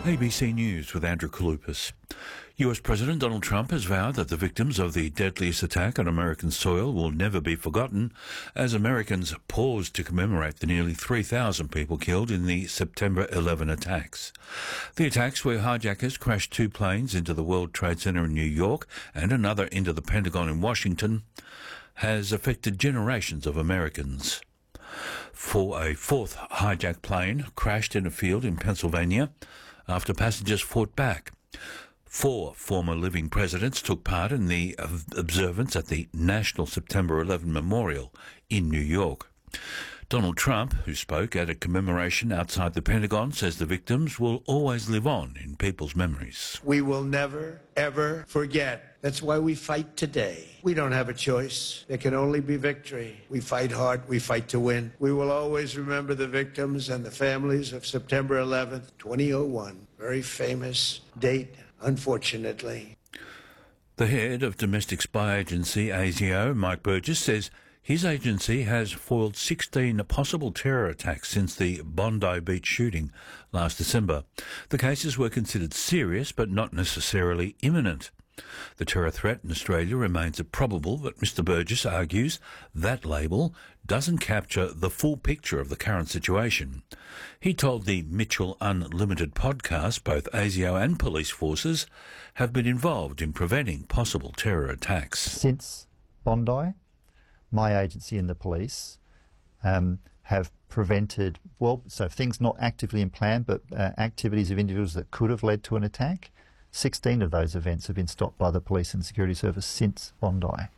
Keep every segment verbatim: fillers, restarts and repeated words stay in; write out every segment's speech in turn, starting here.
A B C News with Andrew Kalupas. U S President Donald Trump has vowed that the victims of the deadliest attack on American soil will never be forgotten as Americans pause to commemorate the nearly three thousand people killed in the September eleventh attacks. The attacks, where hijackers crashed two planes into the World Trade Center in New York and another into the Pentagon in Washington, has affected generations of Americans. For a fourth hijacked plane crashed in a field in Pennsylvania after passengers fought back. Four former living presidents took part in the observance at the National September eleventh Memorial in New York. Donald Trump, who spoke at a commemoration outside the Pentagon, says the victims will always live on in people's memories. We will never, ever forget. That's why we fight today. We don't have a choice. There can only be victory. We fight hard. We fight to win. We will always remember the victims and the families of September eleventh, twenty oh one. Very famous date, unfortunately. The head of domestic spy agency ASIO, Mike Burgess, says his agency has foiled sixteen possible terror attacks since the Bondi Beach shooting last December. The cases were considered serious but not necessarily imminent. The terror threat in Australia remains improbable, but Mister Burgess argues that label doesn't capture the full picture of the current situation. He told the Mitchell Unlimited podcast both ASIO and police forces have been involved in preventing possible terror attacks. Since Bondi, my agency and the police um, have prevented, well, so things not actively in plan, but uh, activities of individuals that could have led to an attack. sixteen of those events have been stopped by the police and security service since Bondi.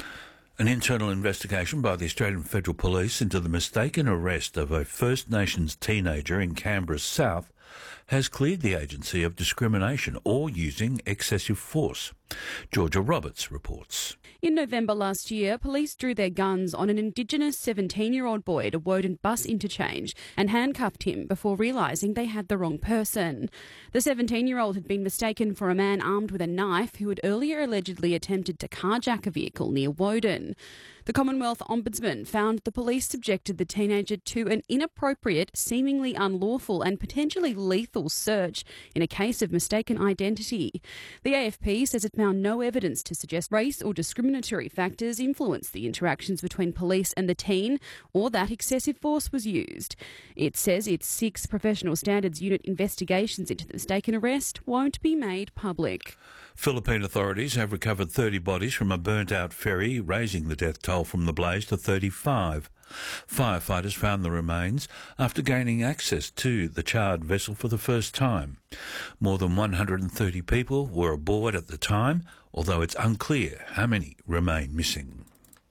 An internal investigation by the Australian Federal Police into the mistaken arrest of a First Nations teenager in Canberra's south has cleared the agency of discrimination or using excessive force. Georgia Roberts reports. In November last year, police drew their guns on an Indigenous seventeen-year-old boy at a Woden bus interchange and handcuffed him before realising they had the wrong person. The seventeen-year-old had been mistaken for a man armed with a knife who had earlier allegedly attempted to carjack a vehicle near Woden. The Commonwealth Ombudsman found the police subjected the teenager to an inappropriate, seemingly unlawful and potentially lethal search in a case of mistaken identity. The A F P says it found no evidence to suggest race or discriminatory factors influenced the interactions between police and the teen or that excessive force was used. It says its six Professional Standards Unit investigations into the mistaken arrest won't be made public. Philippine authorities have recovered thirty bodies from a burnt-out ferry, raising the death toll from the blaze to thirty-five. Firefighters found the remains after gaining access to the charred vessel for the first time. More than one hundred thirty people were aboard at the time, although it's unclear how many remain missing.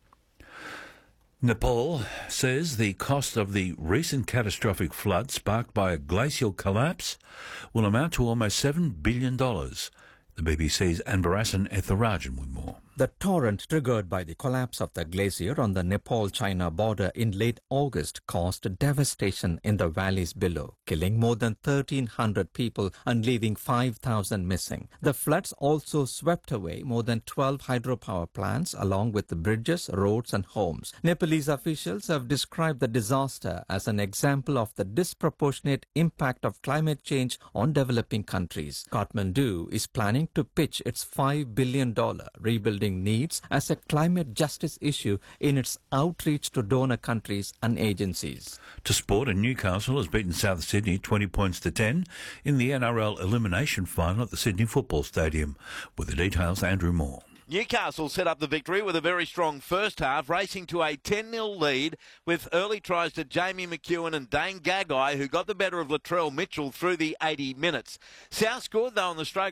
Nepal says the cost of the recent catastrophic flood sparked by a glacial collapse will amount to almost seven billion dollars. The B B C's Anbarasan Etharajan with more. The torrent triggered by the collapse of the glacier on the Nepal-China border in late August caused devastation in the valleys below, killing more than thirteen hundred people and leaving five thousand missing. The floods also swept away more than twelve hydropower plants along with the bridges, roads and homes. Nepalese officials have described the disaster as an example of the disproportionate impact of climate change on developing countries. Kathmandu is planning to pitch its five billion dollars rebuilding needs as a climate justice issue in its outreach to donor countries and agencies. To sport, and Newcastle has beaten South Sydney twenty points to ten in the N R L elimination final at the Sydney Football Stadium. With the details, Andrew Moore. Newcastle set up the victory with a very strong first half, racing to a ten nil lead with early tries to Jamie McEwen and Dane Gagai, who got the better of Latrell Mitchell through the eighty minutes. South scored, though, on the stroke